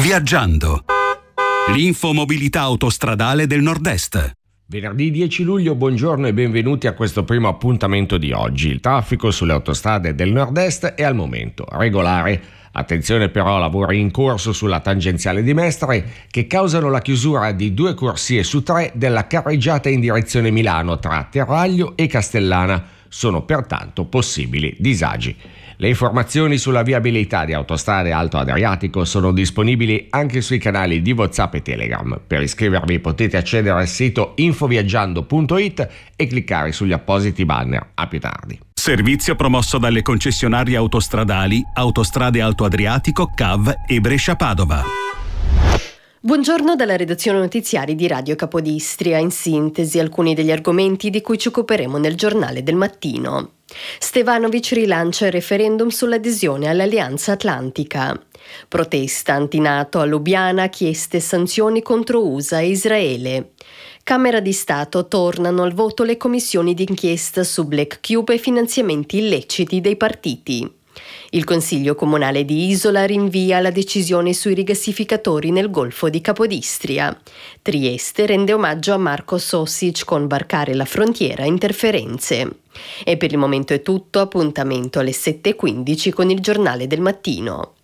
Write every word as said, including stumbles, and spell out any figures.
Viaggiando. L'infomobilità autostradale del Nord-Est. Venerdì dieci luglio, buongiorno e benvenuti a questo primo appuntamento di oggi. Il traffico sulle autostrade del Nord-Est è al momento regolare. Attenzione però, lavori in corso sulla tangenziale di Mestre che causano la chiusura di due corsie su tre della carreggiata in direzione Milano tra Terraglio e Castellana. Sono pertanto possibili disagi. Le informazioni sulla viabilità di Autostrade Alto Adriatico sono disponibili anche sui canali di WhatsApp e Telegram. Per iscrivervi potete accedere al sito infoviaggiando punto it e cliccare sugli appositi banner. A più tardi. Servizio promosso dalle concessionarie autostradali Autostrade Alto Adriatico, C A V e Brescia-Padova. Buongiorno dalla redazione notiziari di Radio Capodistria. In sintesi alcuni degli argomenti di cui ci occuperemo nel giornale del mattino. Stevanovic rilancia il referendum sull'adesione all'Alleanza Atlantica. Protesta anti-NATO a Lubiana, chieste sanzioni contro U S A e Israele. Camera di Stato, tornano al voto le commissioni d'inchiesta su Black Cube e finanziamenti illeciti dei partiti. Il Consiglio Comunale di Isola rinvia la decisione sui rigassificatori nel Golfo di Capodistria. Trieste rende omaggio a Marco Sosic con varcare la frontiera interferenze. E per il momento è tutto, appuntamento alle sette e quindici con il giornale del mattino.